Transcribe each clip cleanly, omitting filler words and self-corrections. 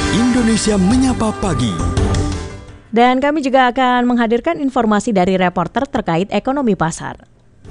Indonesia Menyapa Pagi. Dan kami juga akan menghadirkan informasi dari reporter terkait ekonomi pasar.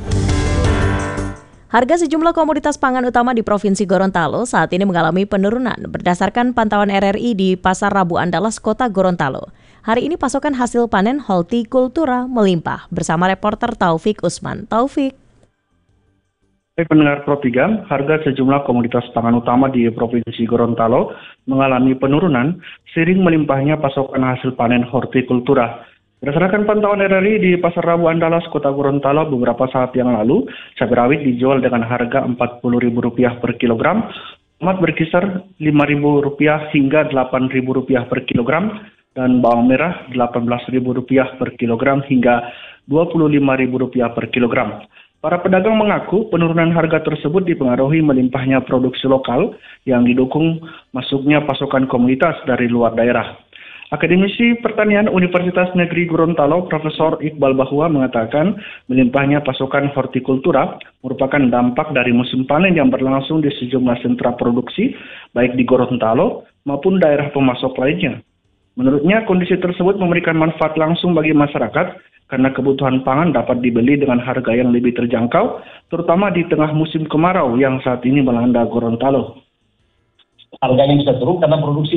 Harga sejumlah komoditas pangan utama di Provinsi Gorontalo saat ini mengalami penurunan berdasarkan pantauan RRI di Pasar Rabu Andalas, Kota Gorontalo. Hari ini pasokan hasil panen hortikultura melimpah bersama reporter Taufik Usman. Taufik. Pendengar Pro 3, harga sejumlah komoditas pangan utama di Provinsi Gorontalo mengalami penurunan seiring melimpahnya pasokan hasil panen hortikultura. Berdasarkan pantauan RRI di Pasar Rabu Andalas, Kota Gorontalo beberapa saat yang lalu, cabai rawit dijual dengan harga Rp40.000 per kilogram, tomat berkisar Rp5.000 hingga Rp8.000 per kilogram, dan bawang merah Rp18.000 per kilogram hingga Rp25.000 per kilogram. Para pedagang mengaku penurunan harga tersebut dipengaruhi melimpahnya produksi lokal yang didukung masuknya pasokan komoditas dari luar daerah. Akademisi Pertanian Universitas Negeri Gorontalo, Profesor Iqbal Bahua mengatakan melimpahnya pasokan hortikultura merupakan dampak dari musim panen yang berlangsung di sejumlah sentra produksi, baik di Gorontalo maupun daerah pemasok lainnya. Menurutnya, kondisi tersebut memberikan manfaat langsung bagi masyarakat karena kebutuhan pangan dapat dibeli dengan harga yang lebih terjangkau, terutama di tengah musim kemarau yang saat ini melanda Gorontalo. Harganya bisa turun karena produksi